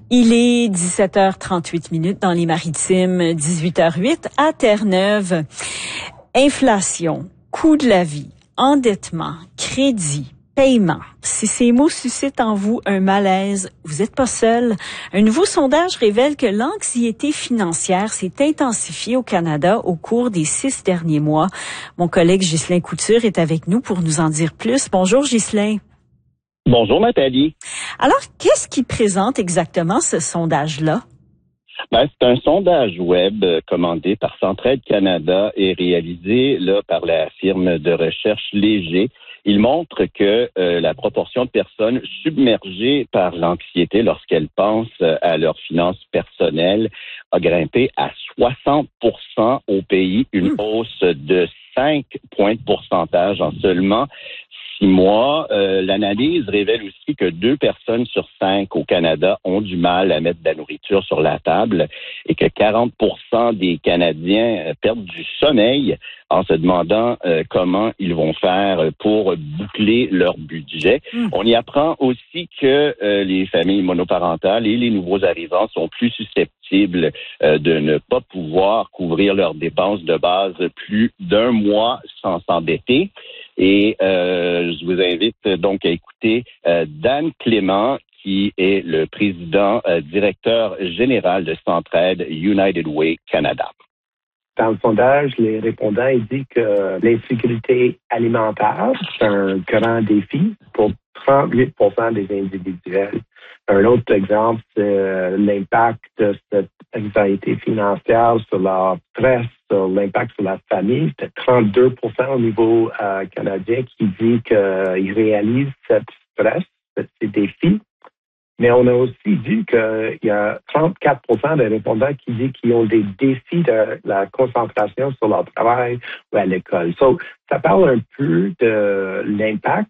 Il est 17h38 dans les Maritimes, 18h08 à Terre-Neuve. Inflation, coût de la vie, endettement, crédit, paiement. Si ces mots suscitent en vous un malaise, vous n'êtes pas seul. Un nouveau sondage révèle que l'anxiété financière s'est intensifiée au Canada au cours des 6 derniers mois. Mon collègue Ghislain Couture est avec nous pour nous en dire plus. Bonjour Ghislain. Bonjour Nathalie. Alors, qu'est-ce qui présente exactement ce sondage-là? C'est un sondage web commandé par Centraide Canada et réalisé par la firme de recherche Léger. Il montre que la proportion de personnes submergées par l'anxiété lorsqu'elles pensent à leurs finances personnelles a grimpé à 60% au pays, une hausse de 5 points de pourcentage en seulement 6 mois. L'analyse révèle aussi que 2 personnes sur 5 au Canada ont du mal à mettre de la nourriture sur la table et que 40% des Canadiens perdent du sommeil en se demandant comment ils vont faire pour boucler leur budget. On y apprend aussi que les familles monoparentales et les nouveaux arrivants sont plus susceptibles de ne pas pouvoir couvrir leurs dépenses de base plus d'un mois sans s'endetter. Et je vous invite donc à écouter Dan Clément, qui est le président directeur général de Centraide United Way Canada. Dans le sondage, les répondants disent que l'insécurité alimentaire, c'est un grand défi pour 38% des individuels. Un autre exemple, c'est l'impact de cette anxiété financière sur leur stress, sur l'impact sur la famille. C'est 32% au niveau canadien qui dit qu'ils réalisent ce stress, ces défis. Mais on a aussi vu qu'il y a 34% des répondants qui disent qu'ils ont des défis de la concentration sur leur travail ou à l'école. Ça parle un peu de l'impact